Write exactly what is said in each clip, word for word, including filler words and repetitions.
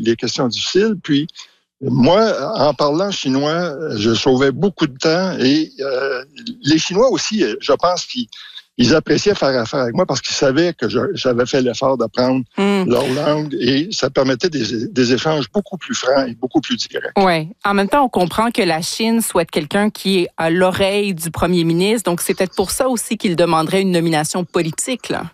les questions difficiles. Puis, moi, en parlant chinois, je sauvais beaucoup de temps et euh, les Chinois aussi, je pense qu'ils ils appréciaient faire affaire avec moi parce qu'ils savaient que je, j'avais fait l'effort d'apprendre mmh. leur langue et ça permettait des, des échanges beaucoup plus francs et beaucoup plus directs. Oui. En même temps, on comprend que la Chine souhaite quelqu'un qui est à l'oreille du premier ministre, donc c'est peut-être pour ça aussi qu'il demanderait une nomination politique, là.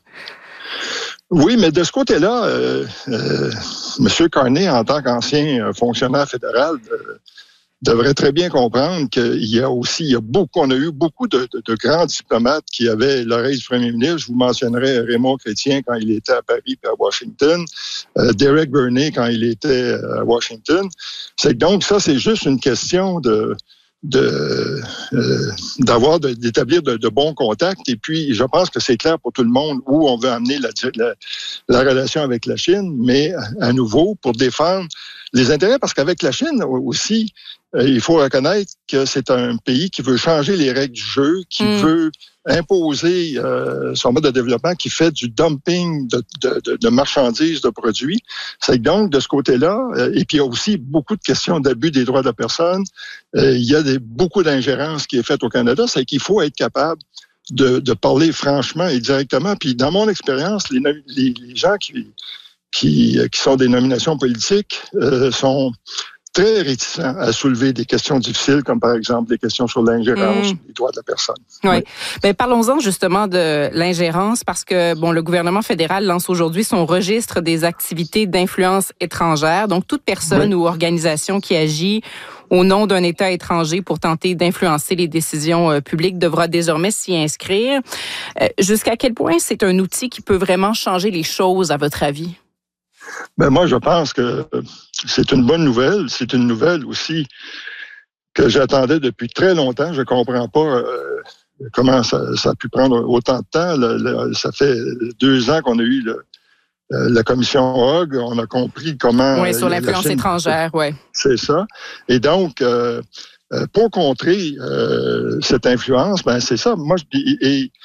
Oui, mais de ce côté-là, euh, euh, M. Carney, en tant qu'ancien fonctionnaire fédéral, euh, devrait très bien comprendre qu'il y a aussi, il y a beaucoup, on a eu beaucoup de, de, de grands diplomates qui avaient l'oreille du premier ministre. Je vous mentionnerai Raymond Chrétien quand il était à Paris et à Washington, euh, Derek Burney quand il était à Washington. C'est que donc ça, c'est juste une question de de euh, d'avoir de, d'établir de, de bons contacts et puis je pense que c'est clair pour tout le monde où on veut amener la, la, la relation avec la Chine, mais à nouveau pour défendre les intérêts, parce qu'avec la Chine aussi, euh, il faut reconnaître que c'est un pays qui veut changer les règles du jeu, qui mmh. veut imposer euh, son mode de développement, qui fait du dumping de, de, de, de marchandises, de produits. C'est donc de ce côté-là, euh, et puis il y a aussi beaucoup de questions d'abus des droits de la personne. Euh, il y a des, beaucoup d'ingérence qui est faite au Canada, c'est qu'il faut être capable de, de parler franchement et directement. Puis dans mon expérience, les, les, les gens qui Qui, qui sont des nominations politiques, euh, sont très réticents à soulever des questions difficiles, comme par exemple des questions sur l'ingérence, mmh. les droits de la personne. Oui. oui. Bien, parlons-en justement de l'ingérence, parce que bon, le gouvernement fédéral lance aujourd'hui son registre des activités d'influence étrangère. Donc, toute personne oui. ou organisation qui agit au nom d'un État étranger pour tenter d'influencer les décisions euh, publiques devra désormais s'y inscrire. Euh, jusqu'à quel point c'est un outil qui peut vraiment changer les choses, à votre avis? Ben moi, je pense que c'est une bonne nouvelle. C'est une nouvelle aussi que j'attendais depuis très longtemps. Je ne comprends pas euh, comment ça, ça a pu prendre autant de temps. Le, le, ça fait deux ans qu'on a eu le, euh, la commission Hogg. On a compris comment... Oui, sur l'influence Chine, étrangère, oui. C'est ça. Et donc, euh, pour contrer euh, cette influence, ben c'est ça. Moi, je, et, et,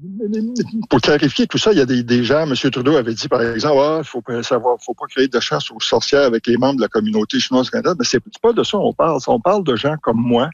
pour clarifier tout ça, il y a des, des gens, M. Trudeau avait dit, par exemple, ah, il faut pas savoir, faut pas créer de chasse aux sorcières avec les membres de la communauté chinoise du Canada. Mais c'est pas de ça qu'on parle. On parle de gens comme moi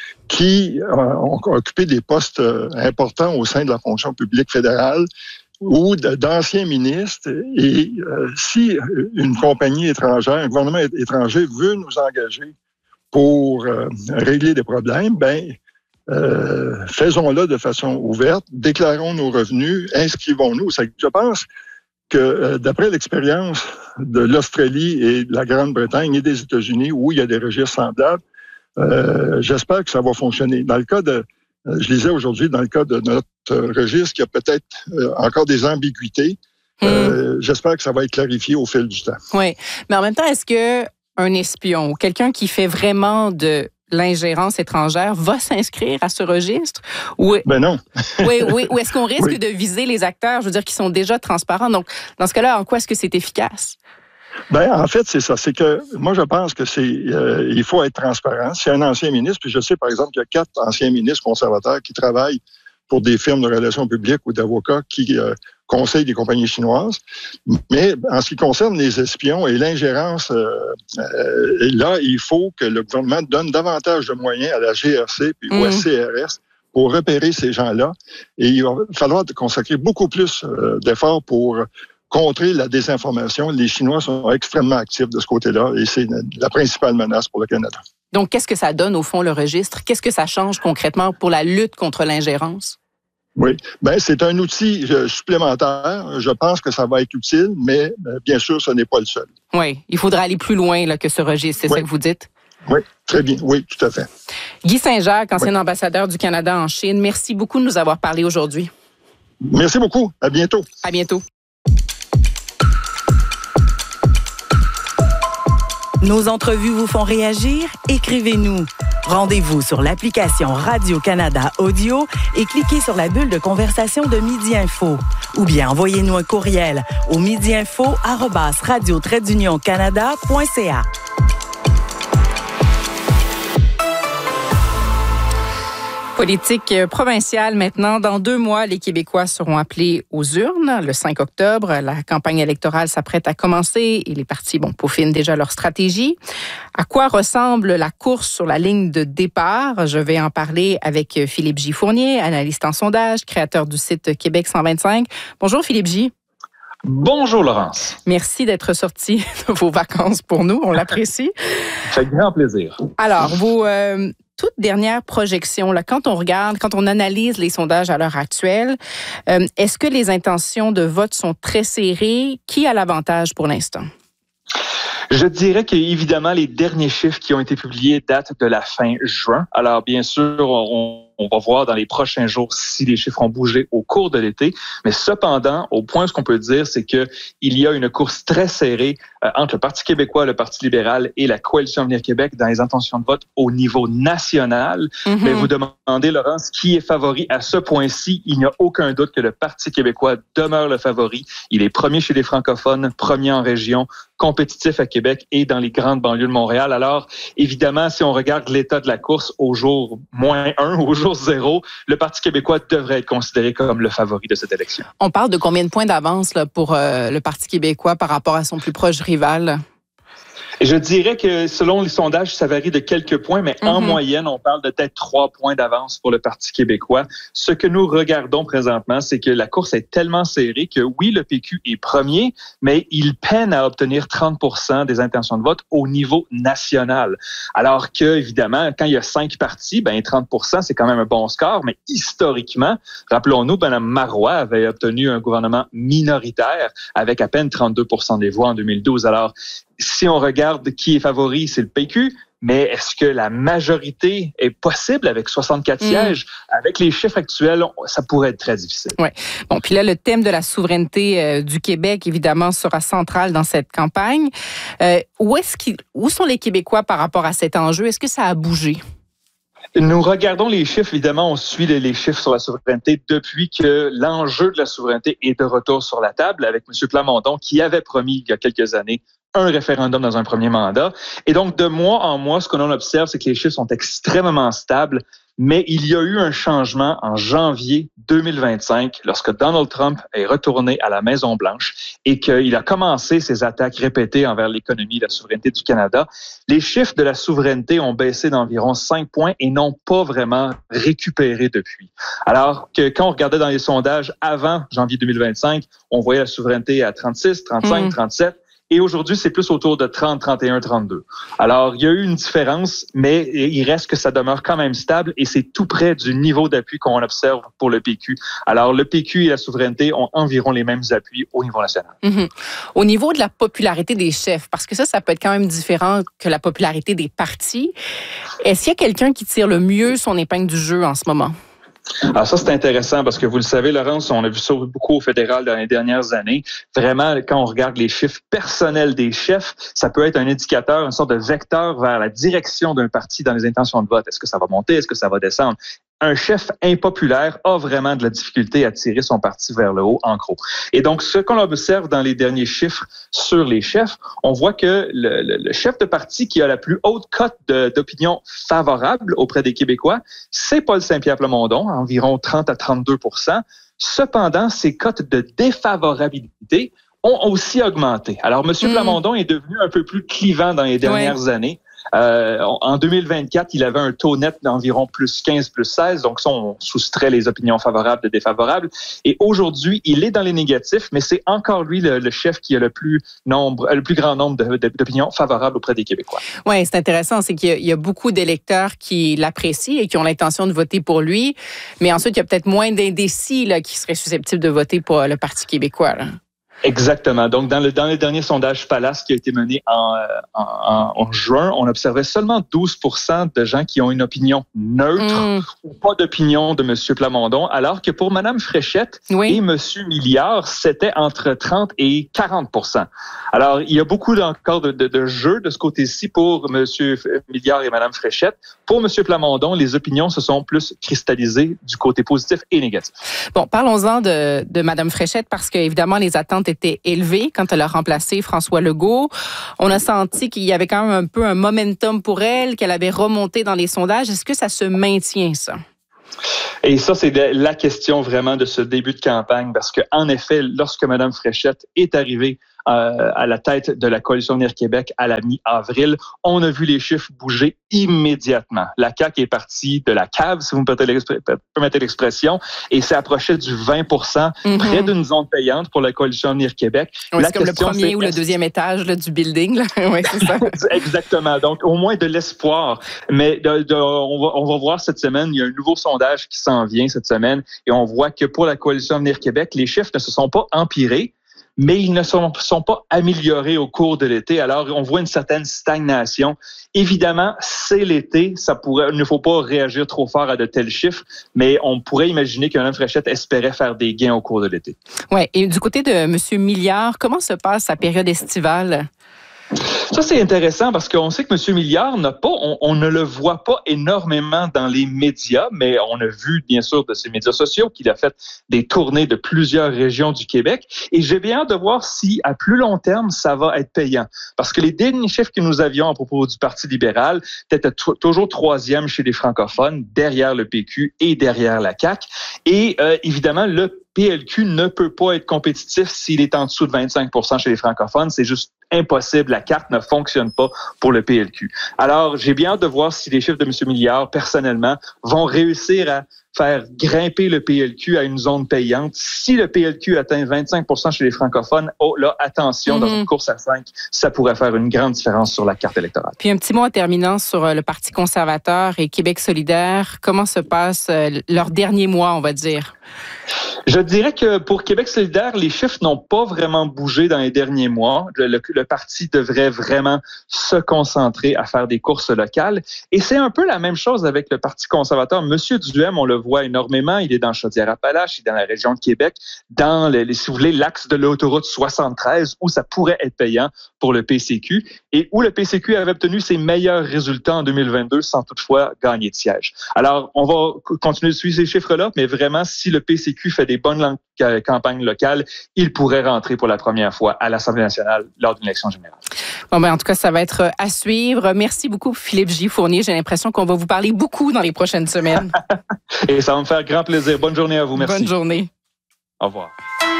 qui euh, ont occupé des postes euh, importants au sein de la fonction publique fédérale ou de, d'anciens ministres. Et euh, si une compagnie étrangère, un gouvernement étranger veut nous engager pour euh, régler des problèmes, ben Euh, faisons-le de façon ouverte, déclarons nos revenus, inscrivons-nous. Je pense que euh, d'après l'expérience de l'Australie et de la Grande-Bretagne et des États-Unis, où il y a des registres semblables, euh, j'espère que ça va fonctionner. Dans le cas de, euh, je lisais aujourd'hui, dans le cas de notre registre, il y a peut-être euh, encore des ambiguïtés. Euh, mmh. J'espère que ça va être clarifié au fil du temps. Oui, mais en même temps, est-ce que un espion ou quelqu'un qui fait vraiment de l'ingérence étrangère va s'inscrire à ce registre? Ou... Ben non. oui, oui. Ou est-ce qu'on risque oui. de viser les acteurs, je veux dire, qui sont déjà transparents? Donc, dans ce cas-là, en quoi est-ce que c'est efficace? Ben, en fait, c'est ça. C'est que moi, je pense que c'est euh, il faut être transparent. C'est un ancien ministre, puis je sais, par exemple, qu'il y a quatre anciens ministres conservateurs qui travaillent pour des firmes de relations publiques ou d'avocats qui euh, conseillent des compagnies chinoises. Mais en ce qui concerne les espions et l'ingérence, euh, euh, là, il faut que le gouvernement donne davantage de moyens à la G R C puis mmh. au S C R S pour repérer ces gens-là. Et il va falloir consacrer beaucoup plus euh, d'efforts pour contrer la désinformation. Les Chinois sont extrêmement actifs de ce côté-là et c'est la principale menace pour le Canada. Donc, qu'est-ce que ça donne, au fond, le registre? Qu'est-ce que ça change concrètement pour la lutte contre l'ingérence? Oui, ben c'est un outil euh, supplémentaire. Je pense que ça va être utile, mais euh, bien sûr, ce n'est pas le seul. Oui, il faudra aller plus loin là, que ce registre, c'est oui. ça que vous dites? Oui, très bien. Oui, tout à fait. Guy Saint-Jacques, ancien oui. ambassadeur du Canada en Chine, merci beaucoup de nous avoir parlé aujourd'hui. Merci beaucoup. À bientôt. À bientôt. Nos entrevues vous font réagir? Écrivez-nous. Rendez-vous sur l'application Radio-Canada Audio et cliquez sur la bulle de conversation de Midi Info. Ou bien envoyez-nous un courriel au midiinfo arobase radio trait d'union canada point c a. Politique provinciale maintenant. Dans deux mois, les Québécois seront appelés aux urnes. Le cinq octobre, la campagne électorale s'apprête à commencer et les partis bon, peaufinent déjà leur stratégie. À quoi ressemble la course sur la ligne de départ? Je vais en parler avec Philippe J. Fournier, analyste en sondage, créateur du site Québec cent vingt-cinq. Bonjour Philippe J. Bonjour Laurence. Merci d'être sorti de vos vacances pour nous, on l'apprécie. Ça fait grand plaisir. Alors, vos euh, toutes dernières projections, là, quand on regarde, quand on analyse les sondages à l'heure actuelle, euh, est-ce que les intentions de vote sont très serrées? Qui a l'avantage pour l'instant? Je dirais qu'évidemment, les derniers chiffres qui ont été publiés datent de la fin juin. Alors, bien sûr, on, on va voir dans les prochains jours si les chiffres ont bougé au cours de l'été. Mais cependant, au point, ce qu'on peut dire, c'est que il y a une course très serrée euh, entre le Parti québécois, le Parti libéral et la Coalition Avenir Québec dans les intentions de vote au niveau national. Mm-hmm. Mais vous demandez, Laurence, qui est favori à ce point-ci? Il n'y a aucun doute que le Parti québécois demeure le favori. Il est premier chez les francophones, premier en région, compétitif à Québec et dans les grandes banlieues de Montréal. Alors, évidemment, si on regarde l'état de la course au jour moins un, au jour zéro, le Parti québécois devrait être considéré comme le favori de cette élection. On parle de combien de points d'avance là, pour euh, le Parti québécois par rapport à son plus proche rival? Et je dirais que selon les sondages, ça varie de quelques points, mais mm-hmm. en moyenne, on parle de peut-être trois points d'avance pour le Parti québécois. Ce que nous regardons présentement, c'est que la course est tellement serrée que oui, le P Q est premier, mais il peine à obtenir trente pour cent des intentions de vote au niveau national. Alors que, évidemment, quand il y a cinq partis, ben trente pour cent, c'est quand même un bon score, mais historiquement, rappelons-nous, Mme Marois avait obtenu un gouvernement minoritaire avec à peine trente-deux pour cent des voix en deux mille douze. Alors, si on regarde qui est favori, c'est le P Q, mais est-ce que la majorité est possible avec soixante-quatre mmh. sièges? Avec les chiffres actuels, ça pourrait être très difficile. Oui. Bon, puis là, le thème de la souveraineté euh, du Québec, évidemment, sera central dans cette campagne. Euh, où est-ce qu'ils, où sont les Québécois par rapport à cet enjeu? Est-ce que ça a bougé? Nous regardons les chiffres, évidemment, on suit les chiffres sur la souveraineté depuis que l'enjeu de la souveraineté est de retour sur la table avec M. Plamondon qui avait promis il y a quelques années un référendum dans un premier mandat. Et donc, de mois en mois, ce que l'on observe, c'est que les chiffres sont extrêmement stables, mais il y a eu un changement en janvier deux mille vingt-cinq lorsque Donald Trump est retourné à la Maison-Blanche et qu'il a commencé ses attaques répétées envers l'économie et la souveraineté du Canada. Les chiffres de la souveraineté ont baissé d'environ cinq points et n'ont pas vraiment récupéré depuis. Alors que quand on regardait dans les sondages avant janvier deux mille vingt-cinq, on voyait la souveraineté à trente-six, trente-cinq, mmh. trente-sept. Et aujourd'hui, c'est plus autour de trente, trente et un, trente-deux. Alors, il y a eu une différence, mais il reste que ça demeure quand même stable et c'est tout près du niveau d'appui qu'on observe pour le P Q. Alors, le P Q et la souveraineté ont environ les mêmes appuis au niveau national. Mm-hmm. Au niveau de la popularité des chefs, parce que ça, ça peut être quand même différent que la popularité des partis, est-ce qu'il y a quelqu'un qui tire le mieux son épingle du jeu en ce moment? Alors ça, c'est intéressant parce que vous le savez, Laurence, on a vu ça beaucoup au fédéral dans les dernières années. Vraiment, quand on regarde les chiffres personnels des chefs, ça peut être un indicateur, une sorte de vecteur vers la direction d'un parti dans les intentions de vote. Est-ce que ça va monter? Est-ce que ça va descendre? Un chef impopulaire a vraiment de la difficulté à tirer son parti vers le haut, en gros. Et donc, ce qu'on observe dans les derniers chiffres sur les chefs, on voit que le, le, le chef de parti qui a la plus haute cote de, d'opinion favorable auprès des Québécois, c'est Paul Saint-Pierre Plamondon, environ trente à trente-deux pour cent. Cependant, ses cotes de défavorabilité ont aussi augmenté. Alors, M. Mmh. Plamondon est devenu un peu plus clivant dans les dernières ouais. années. Euh, en deux mille vingt-quatre, il avait un taux net d'environ plus quinze, plus seize. Donc, ça, on soustrait les opinions favorables de défavorables. Et aujourd'hui, il est dans les négatifs, mais c'est encore lui le, le chef qui a le plus nombre, le plus grand nombre de, de, d'opinions favorables auprès des Québécois. Oui, c'est intéressant. C'est qu'il y a, il y a beaucoup d'électeurs qui l'apprécient et qui ont l'intention de voter pour lui. Mais ensuite, il y a peut-être moins d'indécis là, qui seraient susceptibles de voter pour le Parti québécois, là. Exactement. Donc, dans le, dans le dernier sondage Palace qui a été mené en, en, en juin, on observait seulement douze pour cent de gens qui ont une opinion neutre mmh. ou pas d'opinion de M. Plamondon, alors que pour Mme Fréchette oui. et M. Milliard, c'était entre trente et quarante pour cent. Alors, il y a beaucoup encore de, de, de jeux de ce côté-ci pour M. Milliard et Mme Fréchette. Pour M. Plamondon, les opinions se sont plus cristallisées du côté positif et négatif. Bon, parlons-en de, de Mme Fréchette parce qu'évidemment, les attentes était élevée quand elle a remplacé François Legault. On a senti qu'il y avait quand même un peu un momentum pour elle, qu'elle avait remonté dans les sondages. Est-ce que ça se maintient, ça? Et ça, c'est la question vraiment de ce début de campagne, parce qu'en effet, lorsque Mme Fréchette est arrivée euh, à la tête de la Coalition Avenir Québec à la mi-avril, on a vu les chiffres bouger immédiatement. La C A Q est partie de la cave, si vous me permettez l'expression, et s'est approché du vingt pour cent, mm-hmm. près d'une zone payante pour la Coalition Avenir Québec. Oui, c'est comme le premier ou le deuxième étage là, du building. Là. Oui, c'est ça. Exactement. Donc, au moins de l'espoir. Mais de, de, on, va, on va voir cette semaine, il y a un nouveau sondage qui s'en vient cette semaine, et on voit que pour la Coalition Avenir Québec, les chiffres ne se sont pas empirés, mais ils ne sont, sont pas améliorés au cours de l'été. Alors, on voit une certaine stagnation. Évidemment, c'est l'été. Ça pourrait, il ne faut pas réagir trop fort à de tels chiffres, mais on pourrait imaginer que Mme Fréchette espérait faire des gains au cours de l'été. Oui. Et du côté de M. Milliard, comment se passe sa période estivale? Ça, c'est intéressant parce qu'on sait que M. Milliard n'a pas, on, on ne le voit pas énormément dans les médias, mais on a vu, bien sûr, de ses médias sociaux qu'il a fait des tournées de plusieurs régions du Québec. Et j'ai bien hâte de voir si, à plus long terme, ça va être payant. Parce que les derniers chiffres que nous avions à propos du Parti libéral étaient t- toujours troisième chez les francophones, derrière le P Q et derrière la C A Q. Et euh, évidemment, le P L Q ne peut pas être compétitif s'il est en dessous de vingt-cinq pour cent chez les francophones. C'est juste impossible. La carte ne fonctionne pas pour le P L Q. Alors, j'ai bien hâte de voir si les chiffres de M. Milliard, personnellement, vont réussir à faire grimper le P L Q à une zone payante. Si le P L Q atteint vingt-cinq pour cent chez les francophones, oh là, attention, mm-hmm. dans une course à cinq, ça pourrait faire une grande différence sur la carte électorale. Puis un petit mot en terminant sur le Parti conservateur et Québec solidaire. Comment se passe leur dernier mois, on va dire? Je dirais que pour Québec solidaire, les chiffres n'ont pas vraiment bougé dans les derniers mois. Le, le, le parti devrait vraiment se concentrer à faire des courses locales. Et c'est un peu la même chose avec le Parti conservateur. Monsieur Duhem, on le voit énormément. Il est dans Chaudière-Appalaches, il est dans la région de Québec, dans, les, si vous voulez, l'axe de l'autoroute soixante-treize, où ça pourrait être payant pour le P C Q et où le P C Q avait obtenu ses meilleurs résultats en deux mille vingt-deux sans toutefois gagner de siège. Alors, on va continuer de suivre ces chiffres-là, mais vraiment, si le P C Q fait des bonnes campagnes locales, il pourrait rentrer pour la première fois à l'Assemblée nationale lors d'une élection générale. Bon, ben, en tout cas, ça va être à suivre. Merci beaucoup, Philippe J. Fournier. J'ai l'impression qu'on va vous parler beaucoup dans les prochaines semaines. Et ça va me faire grand plaisir. Bonne journée à vous. Merci. Bonne journée. Au revoir.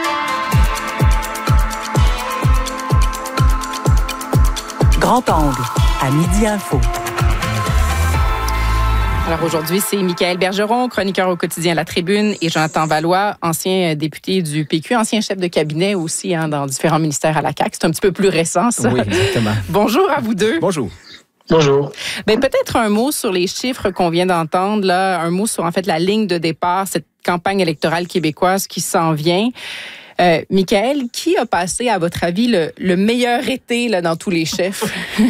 Grand angle, à Midi Info. Alors aujourd'hui, c'est Michaël Bergeron, chroniqueur au quotidien La Tribune, et Jonathan Valois, ancien député du P Q, ancien chef de cabinet aussi hein, dans différents ministères à la C A Q. C'est un petit peu plus récent, ça. Oui, exactement. Bonjour à vous deux. Bonjour. Bonjour. Ben, peut-être un mot sur les chiffres qu'on vient d'entendre, là, un mot sur en fait la ligne de départ, cette campagne électorale québécoise qui s'en vient. Euh, Michaël, qui a passé, à votre avis, le, le meilleur été là, dans tous les chefs?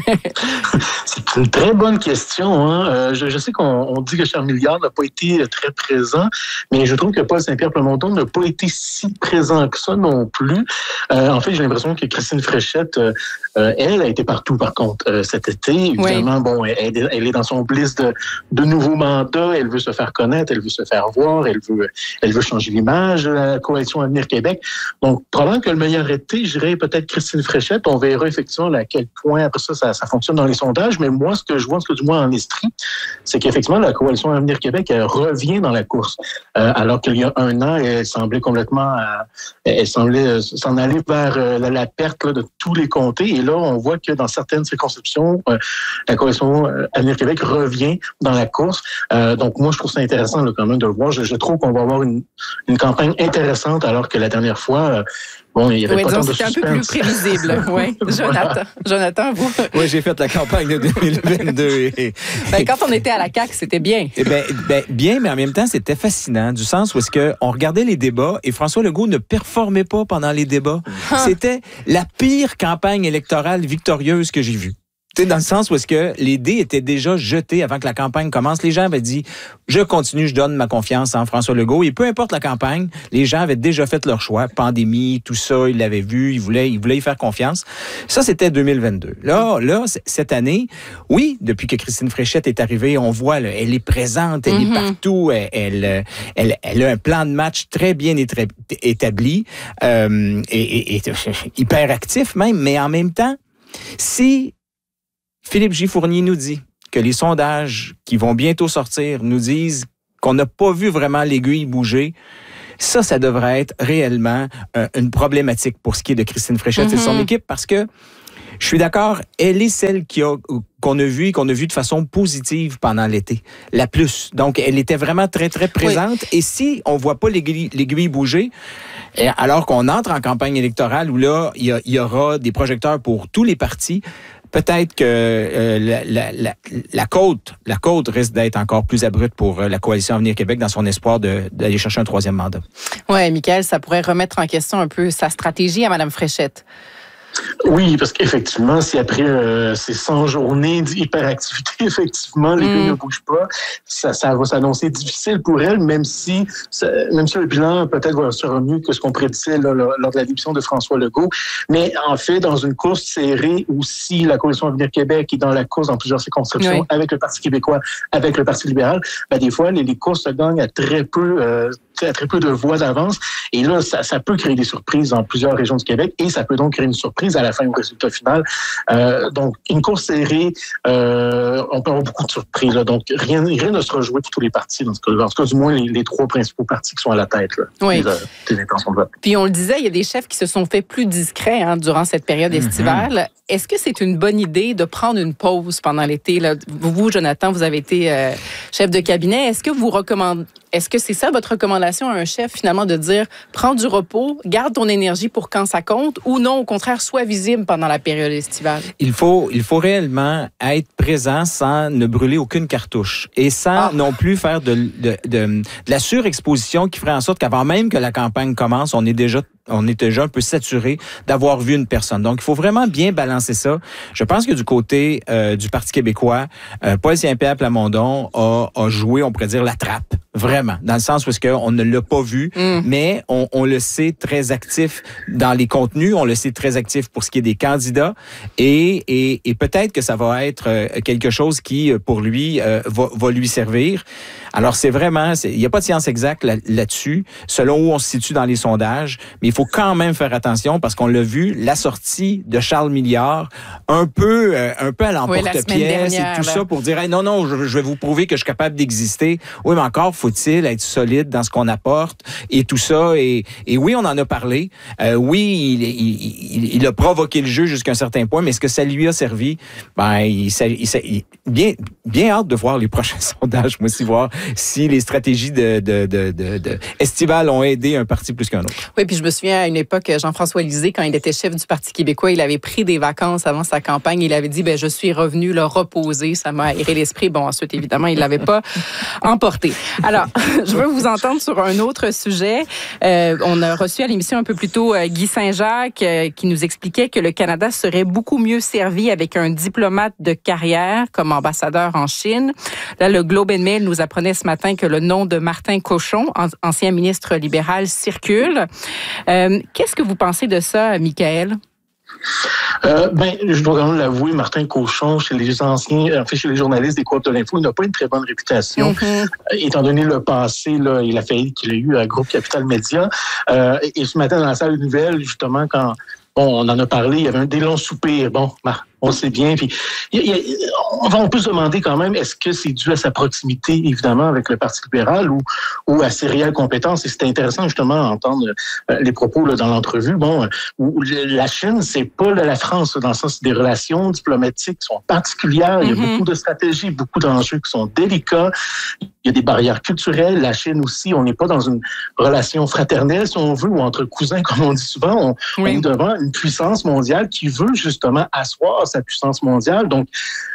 C'est une très bonne question. Hein? Euh, je, je sais qu'on on dit que Charles Milliard n'a pas été très présent, mais je trouve que Paul Saint-Pierre Plamondon n'a pas été si présent que ça non plus. Euh, en fait, j'ai l'impression que Christine Fréchette, euh, elle, a été partout, par contre, euh, cet été. Évidemment, oui. bon, elle, elle est dans son bliss de, de nouveaux mandats. Elle veut se faire connaître, elle veut se faire voir, elle veut, elle veut changer l'image de la Coalition Avenir Québec. Donc, probablement que le meilleur été, je dirais peut-être Christine Fréchette. On verra effectivement à quel point, après ça, ça, ça fonctionne dans les sondages. Mais moi, ce que je vois, ce que du moins en esprit, c'est qu'effectivement, la Coalition Avenir Québec, elle revient dans la course. Euh, alors qu'il y a un an, elle semblait complètement, euh, elle semblait s'en aller vers euh, la, la perte là, de tous les comtés. Et là, on voit que dans certaines circonscriptions, euh, la Coalition Avenir Québec revient dans la course. Euh, donc, moi, je trouve ça intéressant là, quand même de le voir. Je, je trouve qu'on va avoir une, une campagne intéressante alors que la dernière fois, euh, bon, il y avait oui, pas disons, tant de c'était suspense. un peu plus prévisible. Oui. Jonathan, voilà. Jonathan, vous? Oui, j'ai fait la campagne de deux mille vingt-deux. Et... Ben, quand on était à la C A Q, c'était bien. Eh ben, ben, bien, mais en même temps, c'était fascinant, du sens où est-ce que on regardait les débats et François Legault ne performait pas pendant les débats. Hein? C'était la pire campagne électorale victorieuse que j'ai vue. Dans le sens où est-ce que les dés étaient déjà jetés avant que la campagne commence. Les gens avaient dit, je continue, je donne ma confiance en François Legault. Et peu importe la campagne, les gens avaient déjà fait leur choix. Pandémie, tout ça, ils l'avaient vu, ils voulaient, ils voulaient y faire confiance. Ça, c'était deux mille vingt-deux. Là, là, cette année, oui, depuis que Christine Fréchette est arrivée, on voit, là, elle est présente, elle mm-hmm. est partout, elle, elle, elle, elle a un plan de match très bien établi, euh, et, et, et hyper actif même, mais en même temps, si Philippe J. Fournier nous dit que les sondages qui vont bientôt sortir nous disent qu'on n'a pas vu vraiment l'aiguille bouger. Ça, ça devrait être réellement euh, une problématique pour ce qui est de Christine Fréchette mm-hmm. et de son équipe, parce que je suis d'accord, elle est celle qui a, qu'on a vue, qu'on a vue de façon positive pendant l'été, la plus. Donc, elle était vraiment très, très présente. Oui. Et si on voit pas l'aiguille, l'aiguille bouger, alors qu'on entre en campagne électorale où là, il y, a, il y aura des projecteurs pour tous les partis, peut-être que euh, la, la, la, la côte, la côte risque d'être encore plus abrupte pour la Coalition Avenir Québec dans son espoir de, d'aller chercher un troisième mandat. Oui, Michaël, ça pourrait remettre en question un peu sa stratégie à Mme Fréchette. Oui, parce qu'effectivement, si après euh, ces cent journées d'hyperactivité, effectivement, les mm. ne bougent pas, ça, ça va s'annoncer difficile pour elle, même si, ça, même si le bilan peut-être sera mieux que ce qu'on prédisait là, lors de la démission de François Legault. Mais en fait, dans une course serrée où si la Coalition Avenir Québec est dans la course dans plusieurs circonscriptions oui. avec le Parti québécois, avec le Parti libéral, ben, des fois, les, les courses se gagnent à très peu euh, à très peu de voix d'avance. Et là, ça, ça peut créer des surprises dans plusieurs régions du Québec et ça peut donc créer une surprise à la fin au résultat final. Euh, donc, une course serrée, euh, on peut avoir beaucoup de surprises. Là. Donc, rien, rien ne sera joué pour tous les partis. Dans ce cas, en tout cas, du moins, les, les trois principaux partis qui sont à la tête là, oui. des, des intentions de vote. Puis, on le disait, il y a des chefs qui se sont fait plus discrets hein, durant cette période estivale. Mm-hmm. Est-ce que c'est une bonne idée de prendre une pause pendant l'été? Là? Vous, Jonathan, vous avez été euh, chef de cabinet. Est-ce que vous recommandez, est-ce que c'est ça votre recommandation à un chef, finalement, de dire prends du repos, garde ton énergie pour quand ça compte, ou non, au contraire, sois visible pendant la période estivale? Il faut, il faut réellement être présent sans ne brûler aucune cartouche et sans ah. non plus faire de, de, de, de la surexposition qui ferait en sorte qu'avant même que la campagne commence, on est déjà on est déjà un peu saturé d'avoir vu une personne. Donc, il faut vraiment bien balancer ça. Je pense que du côté euh, du Parti québécois, euh, Paul Saint-Pierre Plamondon a, a joué, on pourrait dire, la trappe. Vraiment. Dans le sens où est-ce qu'on ne l'a pas vu, mm. mais on, on le sait très actif dans les contenus, on le sait très actif pour ce qui est des candidats et, et, et peut-être que ça va être quelque chose qui, pour lui, euh, va, va lui servir. Alors, c'est vraiment, il n'y a pas de science exacte là, là-dessus, selon où on se situe dans les sondages, mais il faut quand même faire attention parce qu'on l'a vu, la sortie de Charles Milliard, un peu, euh, un peu à l'emporte-pièce et tout là. Ça pour dire hey, non, non, je, je vais vous prouver que je suis capable d'exister. Oui, mais encore faut-il être solide dans ce qu'on apporte et tout ça. Et, et oui, on en a parlé. Euh, oui, il, il, il, il a provoqué le jeu jusqu'à un certain point, mais est-ce que ça lui a servi? Ben, il, il, il, bien, bien hâte de voir les prochains sondages, moi aussi, voir si les stratégies de, de, de, de, de estivales ont aidé un parti plus qu'un autre. Oui, puis je me souviens à une époque, Jean-François Lisée, quand il était chef du Parti québécois, il avait pris des vacances avant sa campagne. Il avait dit, ben je suis revenu le reposer. Ça m'a aéré l'esprit. Bon, ensuite, évidemment, il l'avait pas emporté. Alors, je veux vous entendre sur un autre sujet. Euh, on a reçu à l'émission un peu plus tôt euh, Guy Saint-Jacques euh, qui nous expliquait que le Canada serait beaucoup mieux servi avec un diplomate de carrière comme ambassadeur en Chine. Là, le Globe and Mail nous apprenait ce matin que le nom de Martin Cochon, ancien ministre libéral, circule. Euh, qu'est-ce que vous pensez de ça, Michaël? Euh, ben, je dois quand même l'avouer, Martin Cochon, chez les anciens, en fait, chez les journalistes des Coop de l'Info, il n'a pas une très bonne réputation. Mm-hmm. Euh, étant donné le passé, là, et la faillite qu'il a eu à Groupe Capital Média. Euh, et, et ce matin, dans la salle de nouvelles, justement, quand bon, on en a parlé, il y avait un des longs soupirs. Bon, bah, on sait bien. Puis, il y a, on va on peut se demander quand même, est-ce que c'est dû à sa proximité, évidemment, avec le Parti libéral ou, ou à ses réelles compétences? Et c'était intéressant, justement, d'entendre euh, les propos là, dans l'entrevue. Bon, euh, où la Chine, c'est pas là, la France, dans le sens des relations diplomatiques qui sont particulières. Il y a mm-hmm. beaucoup de stratégies, beaucoup d'enjeux qui sont délicats. Il y a des barrières culturelles. La Chine aussi, on n'est pas dans une relation fraternelle, si on veut, ou entre cousins, comme on dit souvent. On, oui. on est devant une puissance mondiale qui veut justement asseoir sa puissance mondiale. Donc,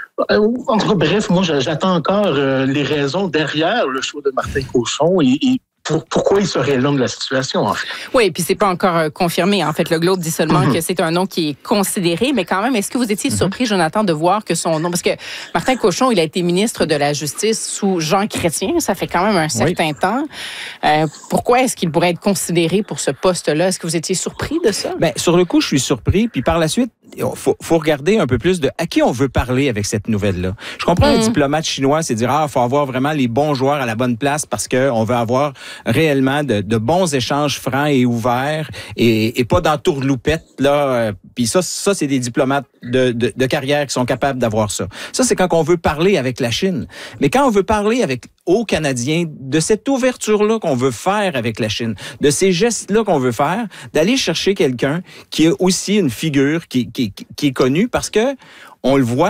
en tout cas, bref, moi, j'attends encore euh, les raisons derrière le choix de Martin Cochon et, et pour, pourquoi il serait l'homme de la situation, en fait. Oui, puis c'est pas encore euh, confirmé. En fait, le Globe dit seulement mm-hmm. que c'est un nom qui est considéré, mais quand même, est-ce que vous étiez mm-hmm. surpris, Jonathan, de voir que son nom... Parce que Martin Cochon, il a été ministre de la Justice sous Jean Chrétien, ça fait quand même un certain oui. temps. Euh, pourquoi est-ce qu'il pourrait être considéré pour ce poste-là? Est-ce que vous étiez surpris de ça? Bien, sur le coup, je suis surpris, puis par la suite, il faut, faut regarder un peu plus de à qui on veut parler avec cette nouvelle-là. Je comprends mm. un diplomate chinois, c'est dire, ah, faut avoir vraiment les bons joueurs à la bonne place parce qu'on veut avoir réellement de, de bons échanges francs et ouverts et, et pas d'entourloupette, là. Puis ça, ça, c'est des diplomates de, de, de carrière qui sont capables d'avoir ça. Ça, c'est quand on veut parler avec la Chine. Mais quand on veut parler avec aux Canadiens de cette ouverture-là qu'on veut faire avec la Chine, de ces gestes-là qu'on veut faire, d'aller chercher quelqu'un qui est aussi une figure qui, qui, qui est connue parce que on le voit